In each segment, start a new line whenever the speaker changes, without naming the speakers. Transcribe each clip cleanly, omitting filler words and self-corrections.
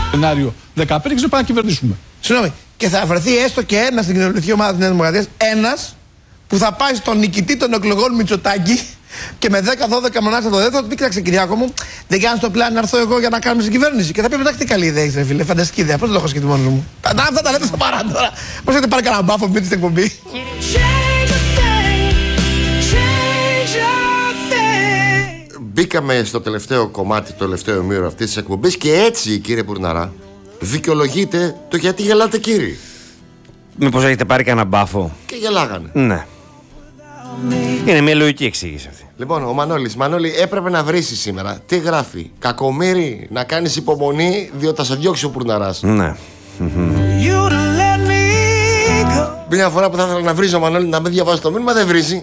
σενάριο 15 και να πάμε να κυβερνήσουμε.
Συγγνώμη. Και θα βρεθεί έστω και ένας στην κοινοβουλευτική ομάδα της Νέας Δημοκρατίας, ένας που θα πάει στον νικητή των εκλογών Μητσοτάκη και με 10-12 μονάδες θα το δει, θα του πει: κοίταξε, Κυριάκο μου, δεν κάνεις το πλάνο να έρθω εγώ για να κάνουμε στην κυβέρνηση. Και θα πει: εντάξει, τι καλή ιδέα έχεις, φίλε, φανταστική ιδέα. Πώς δεν το έχω σκεφτεί μόνος μου. Αυτά τα λέτε στο παρά τώρα. Πώς έχετε πάρει κανένα μπάφο με την εκπομπή.
Μπήκαμε στο τελευταίο κομμάτι, το τελευταίο ημίωρο αυτής της εκπομπής και έτσι, κύριε Πουρναρά, δικαιολογείτε το γιατί γελάτε, κύριοι.
Μήπως έχετε πάρει κανένα μπάφο?
Και γελάγανε.
Ναι. Είναι μια λογική εξήγηση αυτή.
Λοιπόν, ο Μανώλη, έπρεπε να βρήσεις σήμερα. Τι γράφει? Κακομοίρη, να κάνεις υπομονή, διότι θα σε διώξει ο Πουρναράς.
Ναι.
Μια φορά που θα ήθελα να βρίζει ο Μανώλη να μην διαβάσει το μήνυμα, δεν βρίζει.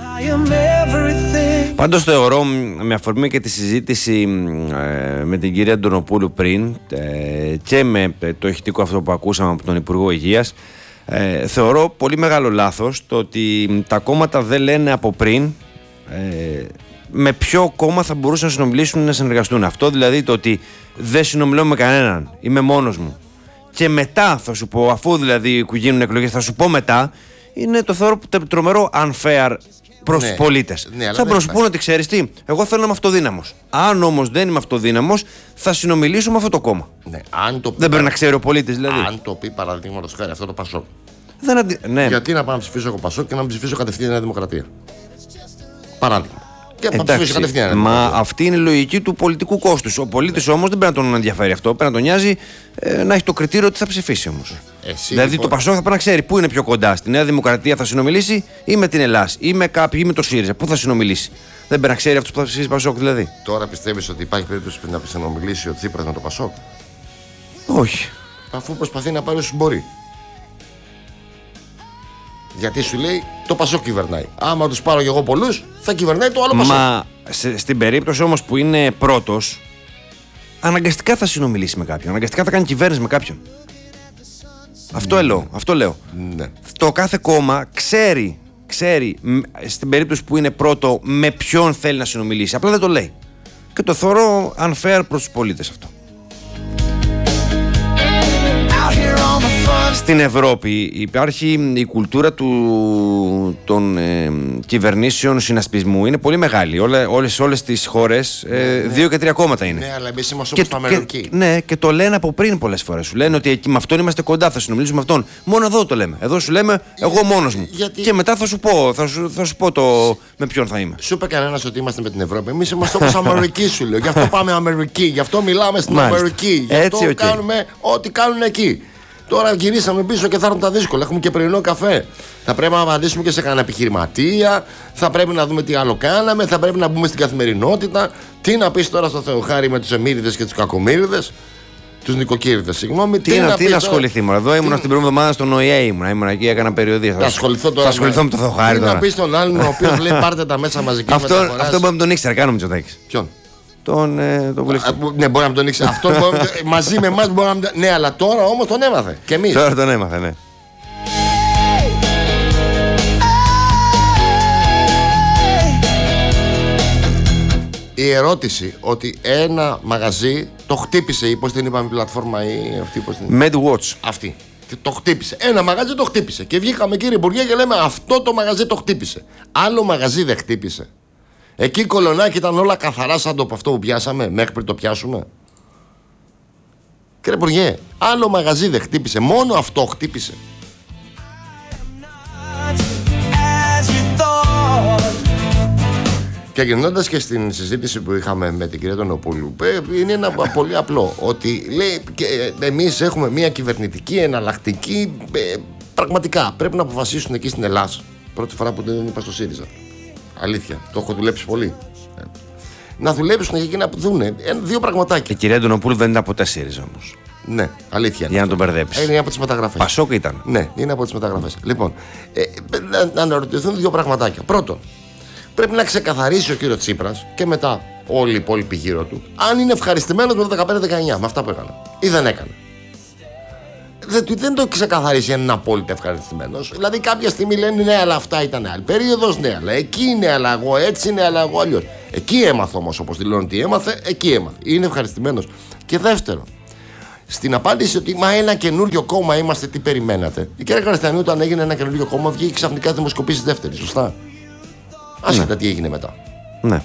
Πάντως θεωρώ, με αφορμή και τη συζήτηση με την κυρία Αντωνοπούλου πριν και με το ηχητικό αυτό που ακούσαμε από τον Υπουργό Υγείας, θεωρώ πολύ μεγάλο λάθος το ότι τα κόμματα δεν λένε από πριν με ποιο κόμμα θα μπορούσαν να συνομιλήσουν ή να συνεργαστούν. Αυτό δηλαδή, το ότι δεν συνομιλώ με κανέναν, είμαι μόνος μου και μετά θα σου πω, αφού δηλαδή γίνουν εκλογές, θα σου πω μετά, είναι το θεωρώ τρομερό unfair προς τους πολίτες.
Ναι,
θα μπορούν να σου πούνε ότι ξέρεις τι, εγώ θέλω να είμαι αυτοδύναμος. Αν όμως δεν είμαι αυτοδύναμος, θα συνομιλήσω με αυτό το κόμμα.
Ναι, αν το πει,
δεν πρέπει να ξέρει ο πολίτης δηλαδή.
Αν το πει παραδείγματος χάρη αυτό το Πασόκ.
Ναι.
Γιατί να πάω να ψηφίσω εγώ Πασόκ και να μην ψηφίσω κατευθείαν Νέα Δημοκρατία? Παράδειγμα. Και να ψηφίσω κατευθείαν Νέα Δημοκρατία.
Μα αυτή είναι η λογική του πολιτικού κόστους. Ο πολίτης όμως δεν πρέπει να τον ενδιαφέρει αυτό. Πρέπει να τον νοιάζει να έχει το κριτήριο ότι θα ψηφίσει όμως. Δηλαδή
λοιπόν,
το Πασόκ θα πρέπει να ξέρει πού είναι πιο κοντά. Στη Νέα Δημοκρατία θα συνομιλήσει ή με την Ελλάδα ή με κάποιοι ή με το ΣΥΡΙΖΑ. Πού θα συνομιλήσει? Δεν πρέπει να ξέρει αυτό που θα ψηφίσει Πασόκ δηλαδή.
Τώρα πιστεύεις ότι υπάρχει περίπτωση να συνομιλήσει ο Τσίπρας με το Πασόκ?
Όχι.
Αφού προσπαθεί να πάρει όσους μπορεί. Γιατί σου λέει το Πασόκ κυβερνάει. Άμα τους πάρω και εγώ πολλούς, θα κυβερνάει το άλλο Πασόκ.
Μα στην περίπτωση όμως που είναι πρώτος, αναγκαστικά θα συνομιλήσει με κάποιον. Αναγκαστικά θα κάνει κυβέρνηση με κάποιον. Αυτό λέω.
Ναι.
Το κάθε κόμμα ξέρει στην περίπτωση που είναι πρώτο με ποιον θέλει να συνομιλήσει. Απλά δεν το λέει. Και το θεωρώ unfair προς τους πολίτες αυτό. Στην Ευρώπη υπάρχει η κουλτούρα των κυβερνήσεων συνασπισμού. Είναι πολύ μεγάλη. Όλες τις χώρες 2 και 3 κόμματα είναι.
Ναι, αλλά εμείς είμαστε όπως το Αμερική.
Ναι, και το λένε από πριν πολλές φορές. Σου λένε ότι με αυτόν είμαστε κοντά, θα συνομιλήσουμε με αυτόν. Μόνο εδώ το λέμε. Εδώ σου λέμε εγώ μόνος μου. Και μετά θα σου πω με ποιον θα είμαι.
Σου είπε κανένας ότι είμαστε με την Ευρώπη? Εμείς είμαστε όπως Αμερική, σου λέω. Γι' αυτό πάμε Αμερική. Γι' αυτό μιλάμε στην Αμερική. Γι' αυτό κάνουμε ό,τι κάνουν εκεί. Τώρα γυρίσαμε πίσω και θα έρθουν τα δύσκολα. Έχουμε και πρωινό καφέ. Θα πρέπει να απαντήσουμε και σε κανένα επιχειρηματία. Θα πρέπει να δούμε τι άλλο κάναμε. Θα πρέπει να μπούμε στην καθημερινότητα. Τι να πεις τώρα στο Θεοχάρη με τους Εμμύριδες και τους Κακομοίριδες? Τους Νοικοκύριδες, συγγνώμη.
Τι να ασχοληθεί μόνο? Εδώ ήμουν την πρώτη εβδομάδα στον ΟΗΕ. Ήμουν εκεί, έκανα περιοδία.
Θα ασχοληθώ τώρα.
Θα ασχοληθώ με το Θεοχάρη.
Τι να πεις στον άλλον ο οποίος λέει πάρτε τα μέσα μαζική μεταφοράς?
Αυτό μπορεί να τον ήξερε, κάνω Μητσοτάκης.
Ποιον?
Τον βουλευτή.
Ναι, μπορεί να τον ήξερε. Αυτό μαζί με εμάς μπορεί να. Ναι, αλλά τώρα όμως τον έμαθε. Και εμείς.
Τώρα τον έμαθε, ναι.
Η ερώτηση ότι ένα μαγαζί το χτύπησε, ή πώς την είπαμε η πλατφόρμα ή αυτή πώς την
είπαμε? MedWatch.
Αυτή. Το χτύπησε. Ένα μαγαζί το χτύπησε. Και βγήκαμε, κύριε Υπουργέ, και λέμε αυτό το μαγαζί το χτύπησε. Άλλο μαγαζί δεν χτύπησε? Εκεί Κολονάκι ήταν όλα καθαρά σαν το αυτό που πιάσαμε μέχρι πριν το πιάσουμε? Κύριε Υπουργέ, άλλο μαγαζί δεν χτύπησε? Μόνο αυτό χτύπησε? Και γυρνώντας και στην συζήτηση που είχαμε με την κυρία Αντωνοπούλου, είναι ένα πολύ απλό. Ότι λέει εμείς έχουμε μια κυβερνητική εναλλακτική. Πραγματικά πρέπει να αποφασίσουν εκεί στην Ελλάδα. Πρώτη φορά που δεν είπα στο ΣΥΡΙΖΑ. Αλήθεια, το έχω δουλέψει πολύ. Να δουλέψουν εκεί και να δούνε 2 πραγματάκια.
Η κυρία Αντωνοπούλου δεν ήταν ποτέ ΣΥΡΙΖΑ όμως.
Ναι, αλήθεια.
Για να τον μπερδέψει.
Είναι από τις μεταγραφές.
Πασόκ ήταν.
Ναι, είναι από τις μεταγραφές. Λοιπόν, να αναρωτηθούν 2 πραγματάκια. Πρώτον, πρέπει να ξεκαθαρίσει ο κύριος Τσίπρας και μετά όλοι οι υπόλοιποι γύρω του αν είναι ευχαριστημένος με το 15-19, με αυτά που έκανε ή δεν έκανε. Δεν το ξεκαθαρίσει αν είναι απόλυτα ευχαριστημένος. Δηλαδή, κάποια στιγμή λένε ναι, αλλά αυτά ήταν άλλη περίοδος, ναι, αλλά εκεί, ναι, αλλά εγώ έτσι, ναι, αλλά εγώ αλλιώς. Εκεί έμαθε όμως, όπως δηλώνει ότι έμαθε, εκεί έμαθε. Είναι ευχαριστημένος. Και δεύτερον, στην απάντηση ότι μα ένα καινούριο κόμμα είμαστε, τι περιμένατε. Η κυρία Καριστιανού, όταν έγινε ένα καινούριο κόμμα, βγήκε ξαφνικά δημοσκοπήσεις δεύτερη. Σωστά. Άσχετα τι έγινε μετά.
Ναι.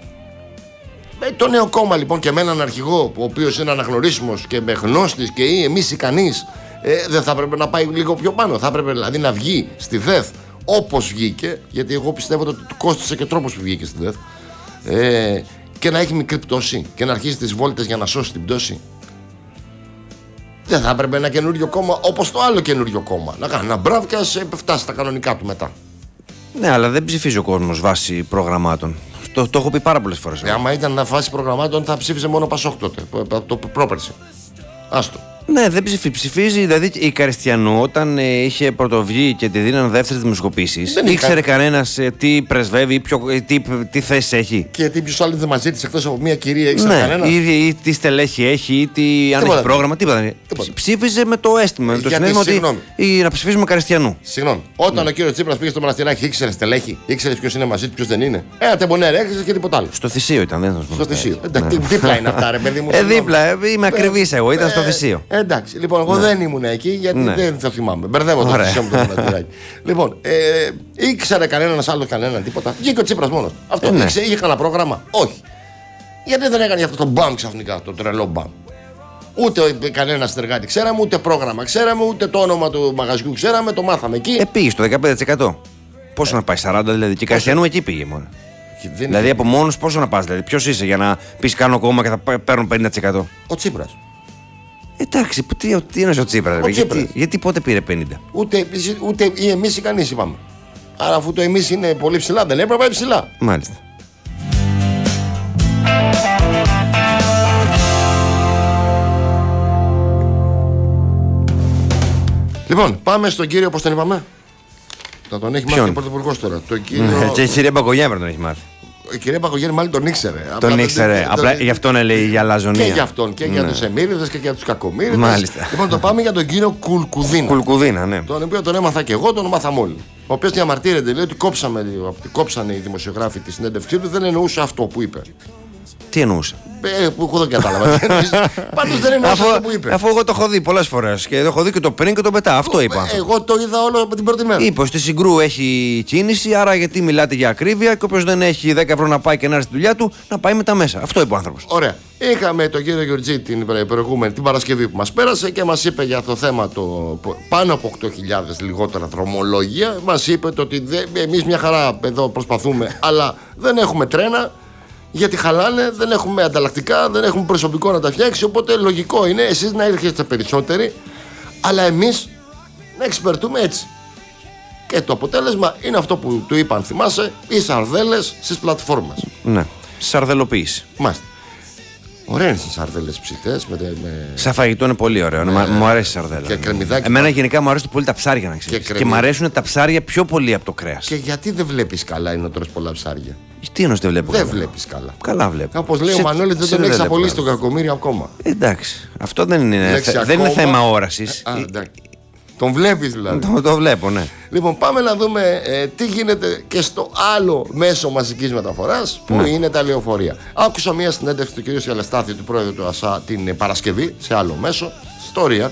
Το νέο κόμμα λοιπόν και με έναν αρχηγό, ο οποίος είναι αναγνωρίσιμος και με γνώστης και εμείς ικανείς, δεν θα έπρεπε να πάει λίγο πιο πάνω. Θα έπρεπε δηλαδή να βγει στη ΔΕΘ όπως βγήκε, γιατί εγώ πιστεύω ότι του κόστησε και τρόπος που βγήκε στη ΔΕΘ, και να έχει μικρή πτώση και να αρχίσει τις βόλτες για να σώσει την πτώση. Δεν θα έπρεπε ένα καινούριο κόμμα όπως το άλλο καινούριο κόμμα να κάνει ένα μπράβο και να φτάσει στα κανονικά του μετά.
Ναι, αλλά δεν ψηφίζει ο κόσμος βάσει προγραμμάτων. Το έχω πει πάρα πολλές φορές.
Άμα ήταν να φάσει προγραμμάτων θα ψήφιζε μόνο Πασόκ τότε, το πρόπερση. Άστο.
Ναι, δεν ψηφίζει. Δηλαδή η Καριστιανού όταν είχε πρωτοβγεί και τη δίνανε δεύτερες δημοσκοπήσεις, ήξερε κανένας τι πρεσβεύει, τι θέση έχει.
Και τι ποιος άλλος δεν μας ζήτησε εκτός από μια κυρία, ήξερε κανένας.
Ή τι στελέχη έχει, ή αν έχει πρόγραμμα, τίποτα. Ψήφιζε με το αίσθημα, με το συνέστημα ότι να ψηφίζουμε Καριστιανού.
Συγγνώμη. Όταν ο κύριος Τσίπρας πήγε στο Μοναστηράκι, ήξερε στελέχη, ήξερε ποιος είναι μαζί του, ποιος δεν είναι. Ένα τεμπονέρ έξερε και τίποτα άλλο.
Στο Θησίο ήταν, δεν ήταν
στο Θησίο. Δίπλα είναι αυτά, ρε παιδί μου.
Δίπλα, είμαι ακριβής εγώ, ήταν στο Θησίο.
Εντάξει, λοιπόν, εγώ δεν ήμουν εκεί γιατί δεν το θυμάμαι. Μπερδεύω το Θησίο με το Μοναστηράκι. Λοιπόν, ήξερε κανένας άλλο κανέναν τίποτα. Βγήκε ο Τσίπρας μόνος. Αυτό είχε κανένα πρόγραμμα. Όχι. Γιατί δεν έκανε αυτό το μπαμ ξαφνικά, το τρελό μπαμ. Ούτε κανένα συνεργάτη ξέραμε, ούτε πρόγραμμα ξέραμε, ούτε το όνομα του μαγαζιού ξέραμε, το μάθαμε εκεί.
Πήγε στο 15%. Πόσο να πάει, 40% δηλαδή. Και η Καριστιανού εκεί πήγε μόνο. Δηλαδή από μόνος πόσο να πας, δηλαδή. Ποιος είσαι για να πεις κάνω κόμμα και θα παίρνουν 50%.
Ο Τσίπρας.
Εντάξει, τι είναι ο Τσίπρας, γιατί πότε πήρε 50%.
Ούτε ή εμείς ή κανείς είπαμε. Άρα αφού το εμείς είναι πολύ ψηλά, δεν έπρεπε να πάει ψηλά.
Μάλιστα.
Λοιπόν, πάμε στον κύριο, πώς τον είπαμε. Θα τον έχει μάθει ο πρωθυπουργός τώρα. Το κύριο...
Και η κυρία Μπακογιάννη τον έχει μάθει.
Η κυρία Μπακογιάννη μάλλον τον ήξερε.
Τον ήξερε. Απλά γι' αυτόν έλεγε για λαζονία.
Και για αυτόν και για τους εμμύριδες και για τους κακομύριδες. Μάλιστα. Λοιπόν, το πάμε για τον κύριο Κουλκουδίνα.
Κουλκουδίνα, ναι.
Τον οποίο τον έμαθα και εγώ, τον μάθαμε όλοι. Ο οποίος διαμαρτύρεται, λέει ότι κόψανε οι δημοσιογράφοι τη συνέντευξή του, δεν εννοούσε αυτό που είπε.
Τι εννοούσε.
Που εγώ δεν κατάλαβα. Πάντως δεν εννοούσε αυτό που είπε.
Αφού εγώ το έχω δει πολλές φορές και το έχω δει και το πριν και το μετά. Αυτό είπα.
Εγώ το είδα όλο από την πρώτη μέρα.
Είπε στη Συγκρού έχει κίνηση, άρα γιατί μιλάτε για ακρίβεια και όποιος δεν έχει 10 ευρώ να πάει και να έρθει στη δουλειά του, να πάει με τα μέσα. Αυτό είπε ο άνθρωπος.
Ωραία. Είχαμε τον κύριο Γεωργή την προηγούμενη, την Παρασκευή που μας πέρασε και μας είπε για το θέμα το πάνω από 8.000 λιγότερα δρομολόγια. Μας είπε ότι εμείς μια χαρά εδώ προσπαθούμε, αλλά δεν έχουμε τρένα. Γιατί χαλάνε, δεν έχουμε ανταλλακτικά, δεν έχουμε προσωπικό να τα φτιάξει. Οπότε λογικό είναι εσείς να έρχεστε περισσότεροι, αλλά εμείς να εξυπηρετούμε έτσι. Και το αποτέλεσμα είναι αυτό που του είπαν, θυμάσαι, οι σαρδέλες στις πλατφόρμες.
Ναι, σαρδελοποίηση.
Μάλιστα. Ωραία είναι οι σαρδέλες ψητές.
Σαν φαγητό είναι πολύ ωραίο. Μου αρέσει η σαρδέλα.
Και κρεμμυδάκι.
Εμένα γενικά μου αρέσουν πολύ τα ψάρια, να ξέρεις. Και μου αρέσουν τα ψάρια πιο πολύ από το κρέας.
Και γιατί δεν βλέπεις καλά είναι να τρως πολλά ψάρια.
Τι εννοείς δεν βλέπω.
Δεν βλέπεις καλά.
Καλά βλέπω.
Όπως λέει ο Μανώλης, δεν τον έχεις απολύσει τον κακομοίρη ακόμα.
Εντάξει. Αυτό δεν είναι θέμα όρασης.
Τον βλέπεις δηλαδή.
Το βλέπω, ναι.
Λοιπόν, πάμε να δούμε τι γίνεται και στο άλλο μέσο μαζικής μεταφοράς που είναι τα λεωφορεία. Άκουσα μια συνέντευξη του κ. Σιαλεστάθη, του πρόεδρου του ΑΣΑ, την Παρασκευή σε άλλο μέσο, Storia,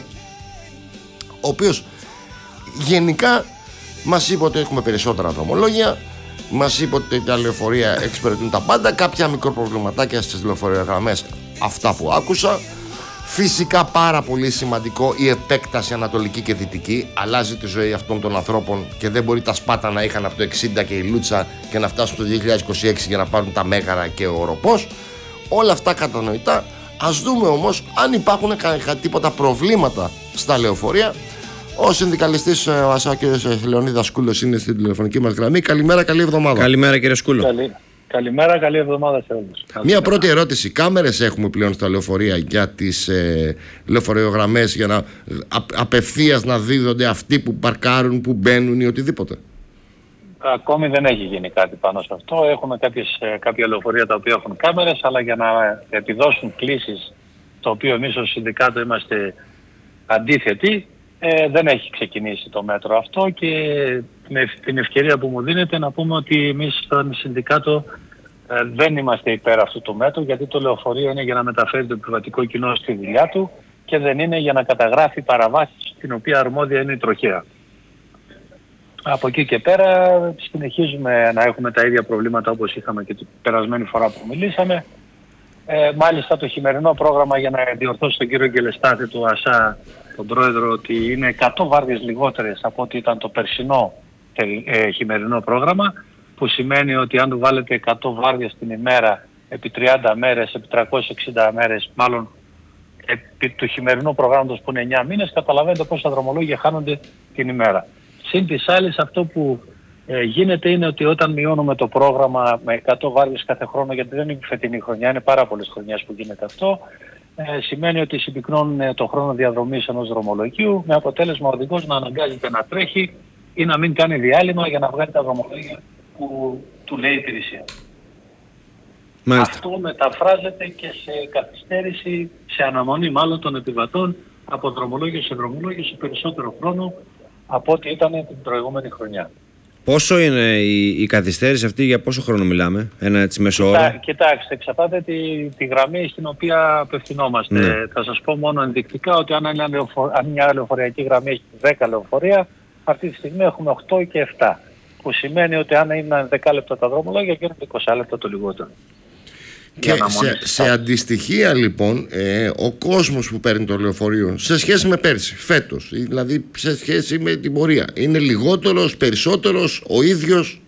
ο οποίος γενικά μας είπε ότι έχουμε περισσότερα δρομολόγια, μας είπε ότι τα λεωφορεία εξυπηρετούν τα πάντα, κάποια μικροπροβληματάκια στις λεωφορειογραμμές, αυτά που άκουσα. Φυσικά πάρα πολύ σημαντικό η επέκταση ανατολική και δυτική. Αλλάζει τη ζωή αυτών των ανθρώπων και δεν μπορεί τα Σπάτα να είχαν από το 60 και η Λούτσα και να φτάσουν το 2026 για να πάρουν τα Μέγαρα και ο Οροπός. Όλα αυτά κατανοητά. Ας δούμε όμως αν υπάρχουν τίποτα προβλήματα στα λεωφορεία. Ο συνδικαλιστής ο ΑΣΑ, κ. Λεωνίδας Σκούλος, είναι στην τηλεφωνική μας γραμμή. Καλημέρα, καλή εβδομάδα.
Καλημέρα, κύριε Σκούλο.
Καλημέρα, καλή εβδομάδα σε όλους.
Μία πρώτη ερώτηση. Κάμερες έχουμε πλέον στα λεωφορεία για τις λεωφορειογραμμές για να απευθείας να δίδονται αυτοί που παρκάρουν, που μπαίνουν ή οτιδήποτε?
Ακόμη δεν έχει γίνει κάτι πάνω σε αυτό. Έχουμε κάποια λεωφορεία τα οποία έχουν κάμερες, αλλά για να επιδώσουν κλήσεις, το οποίο εμείς ως συνδικάτο είμαστε αντίθετοι, δεν έχει ξεκινήσει το μέτρο αυτό και με την ευκαιρία που μου δίνετε να πούμε ότι εμείς στον συνδικάτο δεν είμαστε υπέρ αυτού του μέτρου, γιατί το λεωφορείο είναι για να μεταφέρει το επιβατικό κοινό στη δουλειά του και δεν είναι για να καταγράφει παραβάσεις την οποία αρμόδια είναι η τροχέα. Από εκεί και πέρα συνεχίζουμε να έχουμε τα ίδια προβλήματα όπως είχαμε και την περασμένη φορά που μιλήσαμε. Μάλιστα το χειμερινό πρόγραμμα, για να διορθώσει τον κύριο Γκελεστάθη του ΑΣΑ, τον πρόεδρο, ότι είναι 100 βάρδιες λιγότερες από ό,τι ήταν το περσινό χειμερινό πρόγραμμα, που σημαίνει ότι αν του βάλετε 100 βάρδιες την ημέρα επί 30 μέρες, επί 360 μέρες, μάλλον επί του χειμερινού προγράμματος που είναι 9 μήνες, καταλαβαίνετε πόσα δρομολόγια χάνονται την ημέρα. Συν της άλλης, αυτό που γίνεται είναι ότι όταν μειώνουμε το πρόγραμμα με 100 βάρδιες κάθε χρόνο, γιατί δεν είναι φετινή χρονιά, είναι πάρα πολλές χρονιές που γίνεται αυτό, σημαίνει ότι συμπυκνώνουν το χρόνο διαδρομής ενός δρομολογίου, με αποτέλεσμα ο οδηγός να αναγκάζεται να τρέχει ή να μην κάνει διάλειμμα για να βγάλει τα δρομολόγια που του λέει η υπηρεσία.
Μάλιστα.
Αυτό μεταφράζεται και σε καθυστέρηση, σε αναμονή μάλλον των επιβατών από δρομολόγιο σε δρομολόγιο σε περισσότερο χρόνο από ό,τι ήταν την προηγούμενη χρονιά.
Πόσο είναι η καθυστέρηση αυτή, για πόσο χρόνο μιλάμε, ένα έτσι μέσο όρο?
Κοιτάξτε, εξαρτάται τη γραμμή στην οποία απευθυνόμαστε.
Ναι.
Θα σας πω μόνο ενδεικτικά ότι αν μια λεωφορειακή γραμμή έχει 10 λεωφορεία, αυτή τη στιγμή έχουμε 8 και 7. Που σημαίνει ότι αν είναι 10 λεπτά τα δρομολόγια, γίνονται 20 λεπτά το λιγότερο.
Και σε αντιστοιχεία λοιπόν, ο κόσμος που παίρνει το λεωφορείο σε σχέση με πέρσι, φέτος, δηλαδή σε σχέση με την πορεία, είναι λιγότερος, περισσότερος, ο ίδιος?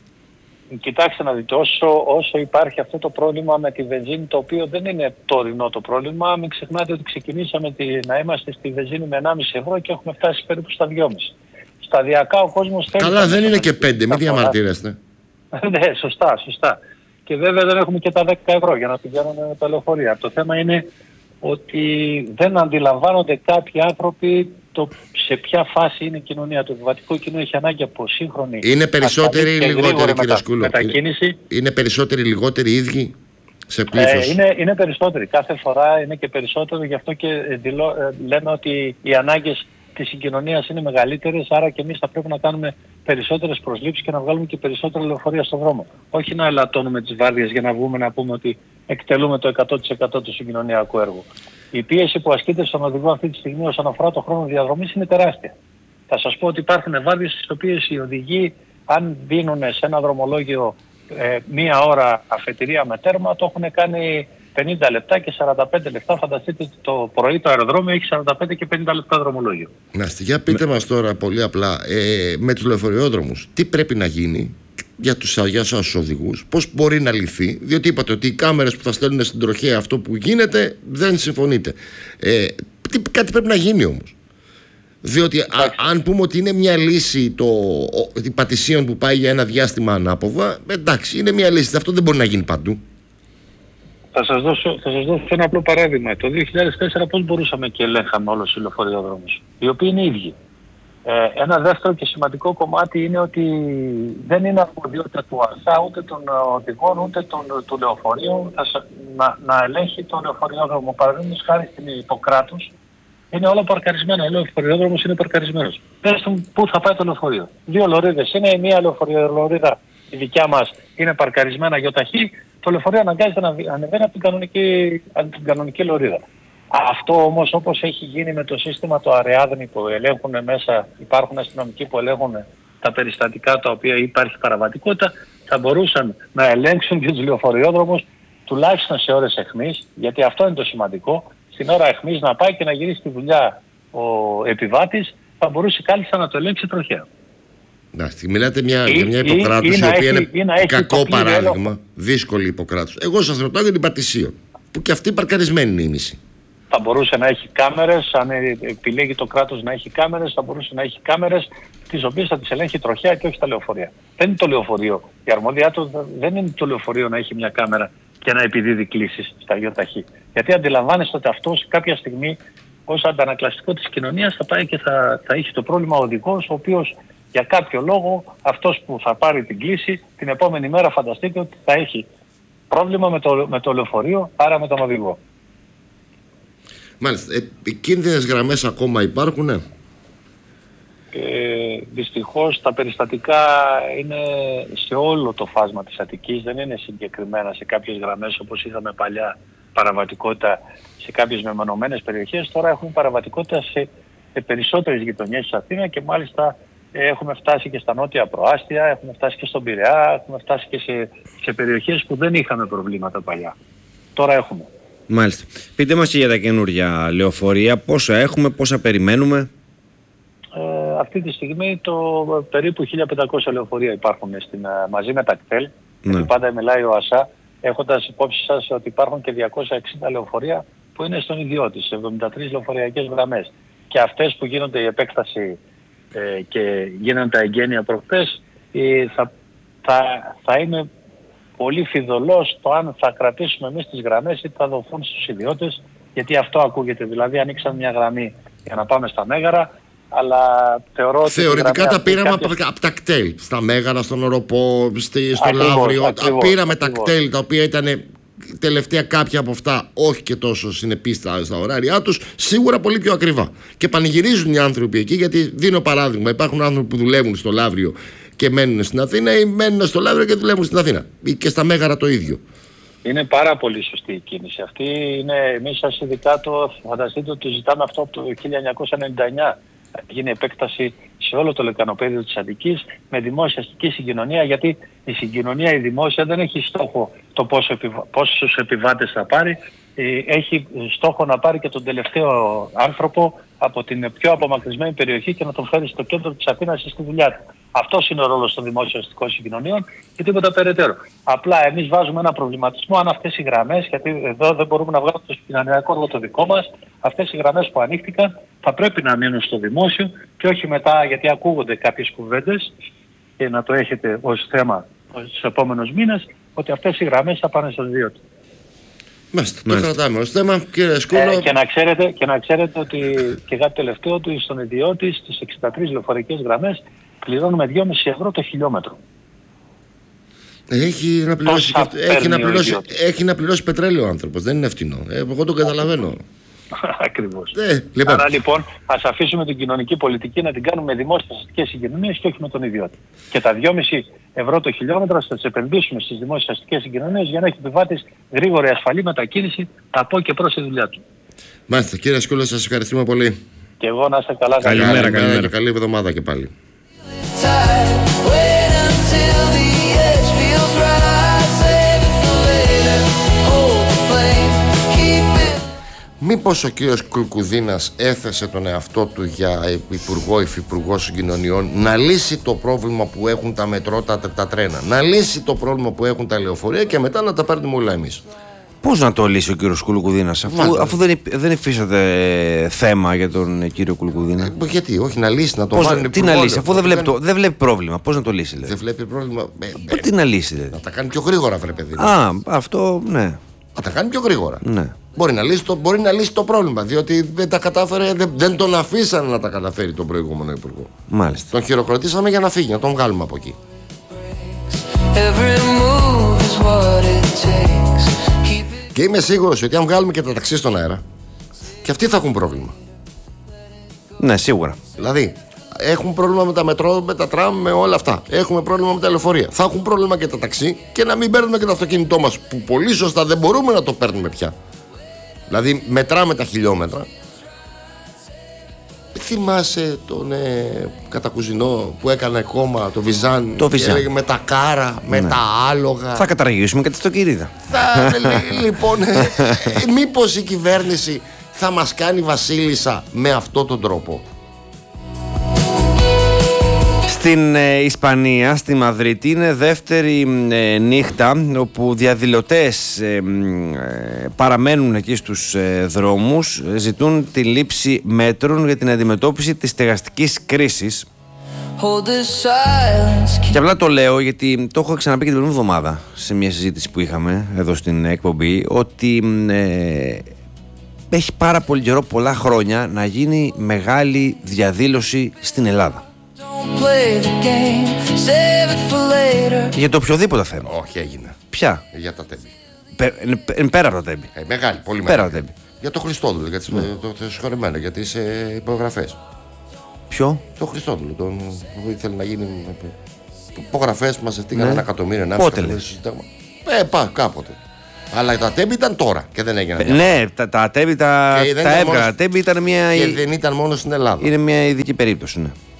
Κοιτάξτε να δείτε, όσο υπάρχει αυτό το πρόβλημα με τη βενζίνη, το οποίο δεν είναι τωρινό το πρόβλημα, μην ξεχνάτε ότι ξεκινήσαμε να είμαστε στη βενζίνη με 1,5 ευρώ και έχουμε φτάσει περίπου στα 2,5. Σταδιακά ο κόσμος θέλει...
Καλά, δεν είναι και 5, μην διαμαρτύρεστε.
Ναι, σωστά. Και βέβαια δεν έχουμε και τα 10 ευρώ για να πηγαίνουν τα λεωφορεία. Το θέμα είναι ότι δεν αντιλαμβάνονται κάποιοι άνθρωποι σε ποια φάση είναι η κοινωνία. Το επιβατικό κοινό έχει ανάγκη από σύγχρονη...
Είναι περισσότεροι ή λιγότεροι, κύριε Σκούλο?
Μετακίνηση.
Είναι περισσότεροι ή λιγότεροι οι ίδιοι σε πλήθος?
Είναι περισσότεροι. Κάθε φορά είναι και περισσότερο. Γι' αυτό και λέμε ότι οι ανάγκες της συγκοινωνίας είναι μεγαλύτερες, άρα και εμείς θα πρέπει να κάνουμε περισσότερες προσλήψεις και να βγάλουμε και περισσότερα λεωφορεία στον δρόμο. Όχι να ελαττώνουμε τις βάρδιες για να βγούμε να πούμε ότι εκτελούμε το 100% του συγκοινωνιακού έργου. Η πίεση που ασκείται στον οδηγό αυτή τη στιγμή όσον αφορά το χρόνο διαδρομής είναι τεράστια. Θα σας πω ότι υπάρχουν βάρδιες στις οποίες οι οδηγοί, αν δίνουν σε ένα δρομολόγιο μία ώρα αφετηρία με τέρμα, το έχουν κάνει 50 λεπτά και 45 λεπτά. Φανταστείτε το πρωί το αεροδρόμιο έχει 45 και 50 λεπτά δρομολόγιο.
Για πείτε μας τώρα πολύ απλά, με τους λεωφορειόδρομους, τι πρέπει να γίνει για σας τους οδηγούς, πώς μπορεί να λυθεί, διότι είπατε ότι οι κάμερες που θα στέλνουν στην τροχέα, αυτό που γίνεται δεν συμφωνείτε. Κάτι πρέπει να γίνει όμως. Διότι αν πούμε ότι είναι μια λύση η πατησίων που πάει για ένα διάστημα ανάποδα, εντάξει, είναι μια λύση, αυτό δεν μπορεί να γίνει παντού.
Θα σας δώσω ένα απλό παράδειγμα. Το 2004 πώς μπορούσαμε και ελέγχαμε όλους τους λεωφορειόδρομους, οι οποίοι είναι ίδιοι. Ένα δεύτερο και σημαντικό κομμάτι είναι ότι δεν είναι αρμοδιότητα του ΑΣΑ, ούτε των οδηγών, ούτε του λεωφορείου να ελέγχει το λεωφορειόδρομο. Παραδείγματος χάρη στην Ιπποκράτους, είναι όλο παρκαρισμένο. Ο λεωφορειόδρομος είναι παρκαρισμένος. Πες του πού θα πάει το λεωφορείο. 2 λωρίδες είναι, η μία λεωφορειολωρίδα η δικιά μας είναι παρκαρισμένα γιοταχή, το λεωφορείο αναγκάζεται να ανεβαίνει από την κανονική λωρίδα. Αυτό όμως, όπως έχει γίνει με το σύστημα το Ariadne που ελέγχουν μέσα, υπάρχουν αστυνομικοί που ελέγχουν τα περιστατικά τα οποία υπάρχει παραβατικότητα, θα μπορούσαν να ελέγξουν και τους λεωφορειόδρομους τουλάχιστον σε ώρες αιχμής, γιατί αυτό είναι το σημαντικό. Στην ώρα αιχμής να πάει και να γυρίσει στη δουλειά ο επιβάτης, θα μπορούσε κάλλιστα να το ελέγξει τροχαία.
Μιλάτε για μια Ιπποκράτους, η οποία είναι κακό παράδειγμα, δύσκολη Ιπποκράτους. Εγώ σας ρωτάω για την Πατησίων, που και αυτή παρκαρισμένη είναι η μισή.
Θα μπορούσε να έχει κάμερες, αν επιλέγει το κράτος να έχει κάμερες, θα μπορούσε να έχει κάμερες τις οποίες θα τις ελέγχει τροχαία και όχι τα λεωφορεία. Δεν είναι το λεωφορείο. Η αρμόδια του δεν είναι το λεωφορείο να έχει μια κάμερα και να επιδίδει κλήσεις στα γιοταχή. Γιατί αντιλαμβάνεστε ότι αυτό κάποια στιγμή ως αντανακλαστικό της κοινωνίας θα πάει και θα έχει το πρόβλημα ο οδηγός, ο οποίος για κάποιο λόγο αυτός που θα πάρει την κλήση την επόμενη μέρα φανταστείτε ότι θα έχει πρόβλημα με το λεωφορείο, άρα με τον οδηγό.
Μάλιστα. Κίνδυνες γραμμές ακόμα υπάρχουνε?
Δυστυχώς τα περιστατικά είναι σε όλο το φάσμα της Αττικής, δεν είναι συγκεκριμένα σε κάποιες γραμμές όπως είχαμε παλιά παραβατικότητα σε κάποιες μεμονωμένες περιοχές, τώρα έχουμε παραβατικότητα σε περισσότερες γειτονιές της Αθήνα και μάλιστα έχουμε φτάσει και στα νότια προάστια, έχουμε φτάσει και στον Πειραιά, έχουμε φτάσει και σε περιοχές που δεν είχαμε προβλήματα παλιά. Τώρα έχουμε.
Μάλιστα. Πείτε μας και για τα καινούργια λεωφορεία, πόσα έχουμε, πόσα περιμένουμε.
Αυτή τη στιγμή περίπου 1.500 λεωφορεία υπάρχουν μαζί με τα κτέλ. Γιατί πάντα μιλάει ο ΑΣΑ, έχοντας υπόψη σας ότι υπάρχουν και 260 λεωφορεία που είναι στον ιδιώτη, σε 73 λεωφοριακές γραμμες. Και αυτές που γίνονται η επέκταση και γίνονται τα εγγένεια προχτές, θα είναι πολύ φιδωλός το αν θα κρατήσουμε εμείς τις γραμμές ή θα δοθούν στους ιδιώτες, γιατί αυτό ακούγεται. Δηλαδή ανοίξαμε μια γραμμή για να πάμε στα Μέγαρα, αλλά θεωρώ ότι
θεωρητικά τα πήραμε από τα κτέλ. Στα Μέγαρα, στον Οροπό, στο Λαύριο. Πήραμε τα κτέλ, τα οποία ήταν τελευταία κάποια από αυτά όχι και τόσο συνεπείς στα ωράρια τους, σίγουρα πολύ πιο ακριβά. Και πανηγυρίζουν οι άνθρωποι εκεί, γιατί δίνω παράδειγμα. Υπάρχουν άνθρωποι που δουλεύουν στο Λαύριο και μένουν στην Αθήνα, ή μένουν στο Λαύριο και δουλεύουν στην Αθήνα. Ή και στα Μέγαρα το ίδιο.
Είναι πάρα πολύ σωστή η κίνηση αυτή. Εμείς σαν συνδικάτο, φανταστείτε ότι ζητάμε αυτό από το 1999. Γίνει επέκταση σε όλο το λεκανοπέδιο της Αττικής με δημόσια αστική συγκοινωνία, γιατί η συγκοινωνία η δημόσια δεν έχει στόχο το πόσους επιβάτες θα πάρει, έχει στόχο να πάρει και τον τελευταίο άνθρωπο από την πιο απομακρυσμένη περιοχή και να τον φέρει στο κέντρο της Αθήνας στη δουλειά του. Αυτός είναι ο ρόλος των δημόσιων αστικών συγκοινωνιών και τίποτα περαιτέρω. Απλά εμείς βάζουμε ένα προβληματισμό αν αυτές οι γραμμές, γιατί εδώ δεν μπορούμε να βγάλουμε το συγκοινωνιακό έργο το δικό μας, αυτές οι γραμμές που ανοίχτηκαν θα πρέπει να μείνουν στο δημόσιο και όχι μετά, γιατί ακούγονται κάποιες κουβέντες και να το έχετε ως θέμα στους επόμενους μήνες, ότι αυτές οι γραμμές θα πάνε στον ιδιώτη.
Μάλιστα, το κρατάμε ως θέμα, κύριε Σκούλο.
Και να ξέρετε ότι και κάτι τελευταίο, ότι στον ιδιώτη στις 63 λεωφορικές γραμμές πληρώνουμε 2,5 ευρώ το χιλιόμετρο.
Έχει να πληρώσει πετρέλαιο ο άνθρωπος, δεν είναι φτηνό. Εγώ το καταλαβαίνω.
Ακριβώς.
Λοιπόν.
Άρα λοιπόν ας αφήσουμε την κοινωνική πολιτική να την κάνουμε με δημόσιες αστικές συγκοινωνίες και όχι με τον ιδιώτη. Και τα 2,5 ευρώ το χιλιόμετρο θα τις επενδύσουμε στις δημόσιες αστικές συγκοινωνίες για να έχει επιβάτης γρήγορη ασφαλή μετακίνηση από και προς τη δουλειά του.
Μάλιστα, κύριε Σκούλο, σας ευχαριστούμε πολύ.
Και εγώ να είστε καλά.
Καλημέρα και καλή εβδομάδα και πάλι. Μήπως ο κύριος Κουλκουδίνας έθεσε τον εαυτό του για υπουργό, υφυπουργό συγκοινωνιών να λύσει το πρόβλημα που έχουν τα μετρό, τα τρένα, να λύσει το πρόβλημα που έχουν τα λεωφορεία και μετά να τα παίρνουμε όλα εμείς?
Πώς να το λύσει ο κύριος Κουλκουδίνας, αφού δεν υφίσταται θέμα για τον κύριο Κουλκουδίνα?
Γιατί, όχι να λύσει, να το βάλει.
Τι να λύσει, αφού δεν βλέπει πρόβλημα, πώς να το λύσει?
Δεν βλέπει πρόβλημα.
Τι να λύσει, δηλαδή?
Να τα κάνει πιο γρήγορα, βρε παιδί.
Αυτό ναι.
Να τα κάνει πιο γρήγορα.
Ναι.
Μπορεί να λύσει το πρόβλημα, διότι δεν τα κατάφερε, δεν τον αφήσανε να τα καταφέρει τον προηγούμενο υπουργό.
Μάλιστα.
Τον χειροκροτήσαμε για να φύγει, να τον βγάλουμε από εκεί. Και είμαι σίγουρος ότι αν βγάλουμε και τα ταξί στον αέρα, και αυτοί θα έχουν πρόβλημα.
Ναι, σίγουρα.
Δηλαδή, έχουν πρόβλημα με τα μετρό, με τα τραμ, με όλα αυτά. Έχουμε πρόβλημα με τα λεωφορεία. Θα έχουν πρόβλημα και τα ταξί και να μην παίρνουμε και το αυτοκίνητό μας, που πολύ σωστά δεν μπορούμε να το παίρνουμε πια. Δηλαδή, μετράμε τα χιλιόμετρα. Θυμάσαι τον κατακουζινό που έκανε κόμμα, το Βυζάν, και έλεγε με τα κάρα, με τα άλογα.
Θα καταργήσουμε και τη στοκυρίδα.
Λοιπόν, μήπως η κυβέρνηση θα μας κάνει βασίλισσα με αυτόν τον τρόπο?
Στην Ισπανία, στη Μαδρίτη, είναι δεύτερη νύχτα όπου διαδηλωτές παραμένουν εκεί στους δρόμους, ζητούν τη λήψη μέτρων για την αντιμετώπιση της στεγαστικής κρίσης. Και απλά το λέω γιατί το έχω ξαναπεί και την προηγούμενη εβδομάδα σε μια συζήτηση που είχαμε εδώ στην εκπομπή, ότι έχει πάρα πολύ καιρό, πολλά χρόνια, να γίνει μεγάλη διαδήλωση στην Ελλάδα. Για το οποιοδήποτε θέμα.
Όχι, έγινε.
Ποια?
Για τα τέμπη.
Πέρα από τα τέμπη.
Μεγάλη, πολύ
πέρα
μεγάλη. Τέμπη. Για το Χριστόδουλο, για το συγχωρεμένο, για τις υπογραφές.
Ποιο?
Το Χριστόδουλο, που ήθελε να γίνει υπογραφές που μαζευτήκαν 1 εκατομμύριο.
Πότε λέει?
Κάποτε. Αλλά τα τέμπη ήταν τώρα και δεν έγιναν.
Ναι, τα τέμπη τα έβγαλα. Τα τέμπη ήταν μια.
Και δεν ήταν μόνο στην Ελλάδα.
Είναι μια ειδική περίπτωση, ναι.